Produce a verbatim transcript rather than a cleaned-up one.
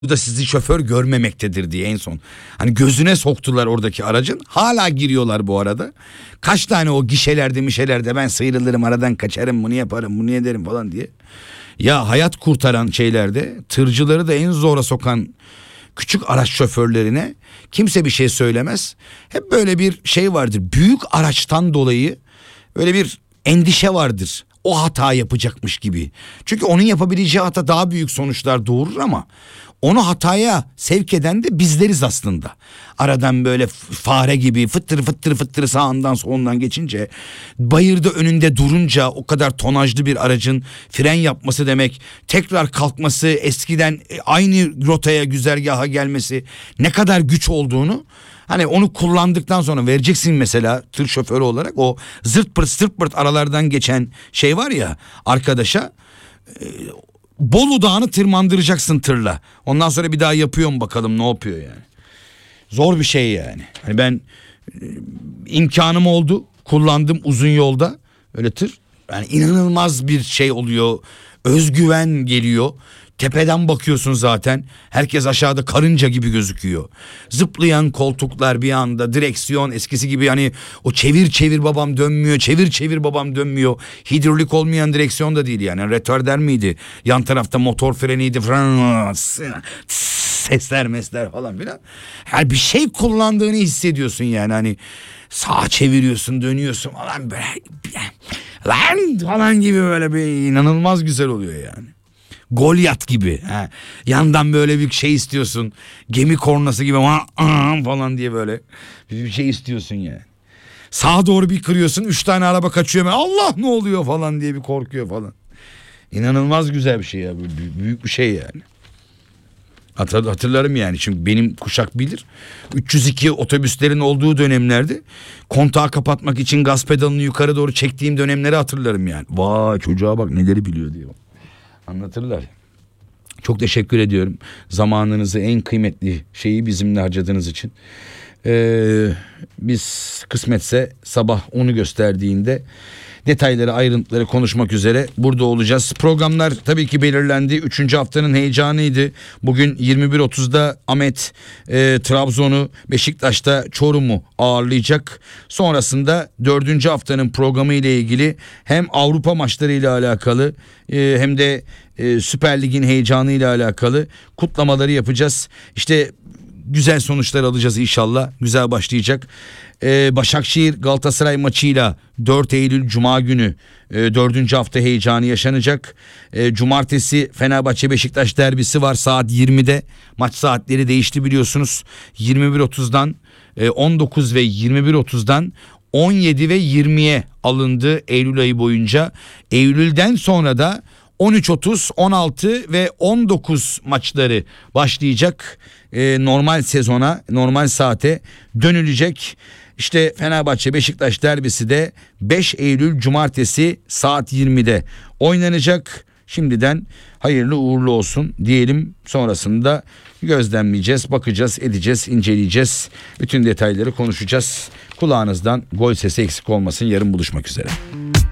Bu da sizi şoför görmemektedir diye en son. Hani gözüne soktular oradaki aracın. Hala giriyorlar bu arada. Kaç tane o gişelerde mişelerde ben sıyrılırım aradan kaçarım bunu yaparım bunu ederim falan diye. Ya hayat kurtaran şeylerde tırcıları da en zora sokan küçük araç şoförlerine kimse bir şey söylemez. Hep böyle bir şey vardır. Büyük araçtan dolayı böyle bir endişe vardır. O hata yapacakmış gibi. Çünkü onun yapabileceği hata daha büyük sonuçlar doğurur ama onu hataya sevk eden de bizleriz aslında. Aradan böyle fare gibi fıttır fıttır fıttır sağından solundan geçince, bayırda önünde durunca o kadar tonajlı bir aracın fren yapması demek, tekrar kalkması, eskiden aynı rotaya güzergaha gelmesi ne kadar güç olduğunu, hani onu kullandıktan sonra vereceksin mesela tır şoförü olarak, o zırt pırt zırt pırt aralardan geçen şey var ya arkadaşa, e, Bolu Dağı'nı tırmandıracaksın tırla. Ondan sonra bir daha yapıyor mu bakalım ne yapıyor yani. Zor bir şey yani. Hani ben e, imkanım oldu, kullandım uzun yolda öyle tır. Yani inanılmaz bir şey oluyor. Özgüven geliyor. Tepeden bakıyorsun zaten. Herkes aşağıda karınca gibi gözüküyor. Zıplayan koltuklar bir anda, direksiyon eskisi gibi hani o çevir çevir babam dönmüyor, çevir çevir babam dönmüyor. Hidrolik olmayan direksiyon da değil yani. Retarder miydi? Yan tarafta motor freniydi. Sesler mesler falan filan. Her bir şey kullandığını hissediyorsun yani. Hani sağa çeviriyorsun, dönüyorsun falan böyle lan falan gibi, böyle bir inanılmaz güzel oluyor yani. Goliath gibi. He. Yandan böyle bir şey istiyorsun. Gemi kornası gibi falan diye böyle bir şey istiyorsun yani. Sağa doğru bir kırıyorsun, üç tane araba kaçıyor. Allah ne oluyor falan diye bir korkuyor falan. İnanılmaz güzel bir şey ya. Büyük bir şey yani. Hatırlarım yani, çünkü benim kuşak bilir. üç yüz iki otobüslerin olduğu dönemlerde kontağı kapatmak için gaz pedalını yukarı doğru çektiğim dönemleri hatırlarım yani. Vay çocuğa bak neleri biliyor diyor. Anlatırlar. Çok teşekkür ediyorum. Zamanınızı, en kıymetli şeyi bizimle harcadığınız için. Ee, biz kısmetse sabah onu gösterdiğinde detayları, ayrıntıları konuşmak üzere burada olacağız. Programlar tabii ki belirlendi. Üçüncü haftanın heyecanıydı. Bugün yirmi bir otuzda Ahmet e, Trabzon'u, Beşiktaş'ta Çorum'u ağırlayacak. Sonrasında dördüncü haftanın programı ile ilgili hem Avrupa maçları ile alakalı e, hem de e, Süper Lig'in heyecanı ile alakalı kutlamaları yapacağız. İşte güzel sonuçlar alacağız inşallah. Güzel başlayacak. Ee, Başakşehir Galatasaray maçıyla dört Eylül Cuma günü e, dördüncü hafta heyecanı yaşanacak. E, Cumartesi Fenerbahçe Beşiktaş derbisi var saat yirmide. Maç saatleri değişti biliyorsunuz. yirmi bir otuzdan e, on dokuz ve yirmi bir otuzdan on yedi ve yirmiye alındı Eylül ayı boyunca. Eylül'den sonra da on üç otuz, on altı ve on dokuz maçları başlayacak. Ee, normal sezona, normal saate dönülecek. İşte Fenerbahçe Beşiktaş derbisi de beş Eylül Cumartesi saat yirmide oynanacak. Şimdiden hayırlı uğurlu olsun diyelim. Sonrasında gözlemleyeceğiz, bakacağız, edeceğiz, inceleyeceğiz. Bütün detayları konuşacağız. Kulağınızdan gol sesi eksik olmasın. Yarın buluşmak üzere.